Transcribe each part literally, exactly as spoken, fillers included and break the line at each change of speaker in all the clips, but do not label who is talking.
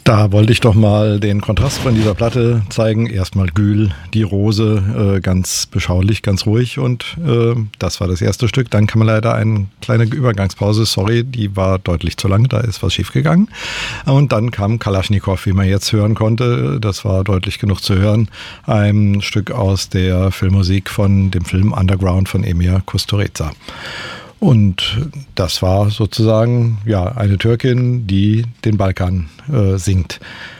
Da wollte ich doch mal den Kontrast von dieser Platte zeigen. Erstmal Gül, die Rose, äh, ganz beschaulich, ganz ruhig und äh, das war das erste Stück. Dann kam leider eine kleine Übergangspause, sorry, die war deutlich zu lang, da ist was schiefgegangen. Und dann kam Kalaschnikow, wie man jetzt hören konnte, das war deutlich genug zu hören, ein Stück aus der Filmmusik von dem Film Underground von Emir Kusturica. Und das war sozusagen ja eine Türkin, die den Balkan äh, singt.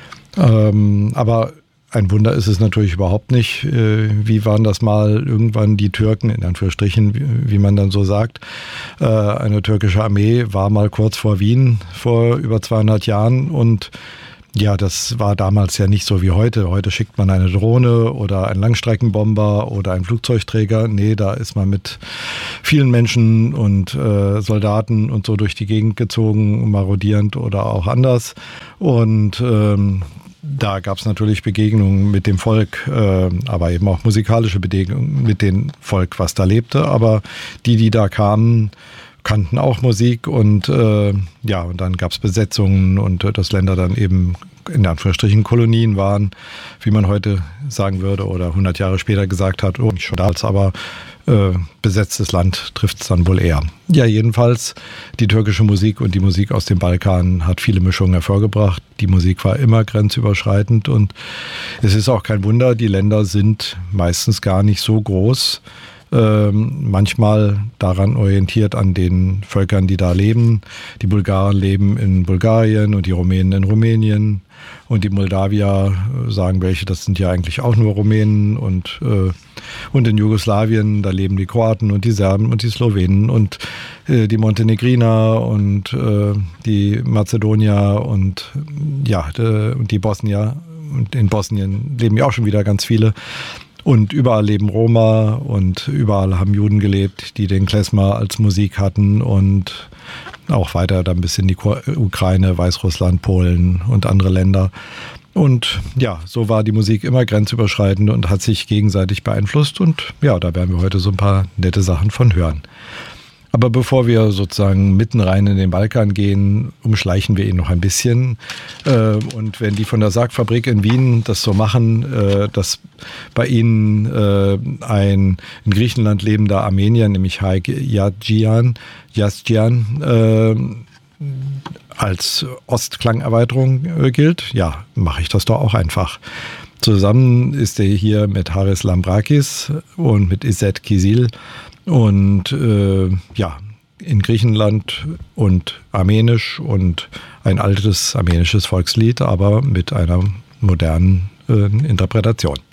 Ähm, aber ein Wunder ist es natürlich überhaupt nicht. Äh, wie waren das mal irgendwann die Türken, in Anführungsstrichen, wie, wie man dann so sagt. Äh, eine türkische Armee war mal kurz vor Wien vor über zweihundert Jahren und ja, das war damals ja nicht so wie heute. Heute schickt man eine Drohne oder einen Langstreckenbomber oder einen Flugzeugträger. Nee, da ist man mit vielen Menschen und äh, Soldaten und so durch die Gegend gezogen, marodierend oder auch anders. Und ähm, da gab es natürlich Begegnungen mit dem Volk, äh, aber eben auch musikalische Begegnungen mit dem Volk, was da lebte. Aber die, die da kamen, kannten auch Musik und äh, ja, und dann gab es Besetzungen und äh, dass Länder dann eben in Anführungsstrichen Kolonien waren, wie man heute sagen würde oder hundert Jahre später gesagt hat, oh, nicht schon damals, aber äh, besetztes Land trifft es dann wohl eher. Ja, jedenfalls die türkische Musik und die Musik aus dem Balkan hat viele Mischungen hervorgebracht. Die Musik war immer grenzüberschreitend und es ist auch kein Wunder, die Länder sind meistens gar nicht so groß. Ähm, manchmal daran orientiert an den Völkern, die da leben. Die Bulgaren leben in Bulgarien und die Rumänen in Rumänien und die Moldawier, äh, sagen welche, das sind ja eigentlich auch nur Rumänen und, äh, und in Jugoslawien, da leben die Kroaten und die Serben und die Slowenen und äh, die Montenegriner und äh, die Mazedonier und ja, de, und die Bosnier. Und in Bosnien leben ja auch schon wieder ganz viele. Und überall leben Roma und überall haben Juden gelebt, die den Klezmer als Musik hatten und auch weiter dann bis in die Ukraine, Weißrussland, Polen und andere Länder. Und ja, so war die Musik immer grenzüberschreitend und hat sich gegenseitig beeinflusst und ja, da werden wir heute so ein paar nette Sachen von hören. Aber bevor wir sozusagen mitten rein in den Balkan gehen, umschleichen wir ihn noch ein bisschen. Und wenn die von der Sargfabrik in Wien das so machen, dass bei ihnen ein in Griechenland lebender Armenier, nämlich Haik Yazgian, Yazgian als Ostklangerweiterung gilt, ja, mache ich das doch auch einfach. Zusammen ist er hier mit Haris Lambrakis und mit İzzet Kizil. Und äh, ja, in Griechenland und Armenisch und ein altes armenisches Volkslied, aber mit einer modernen äh, Interpretation.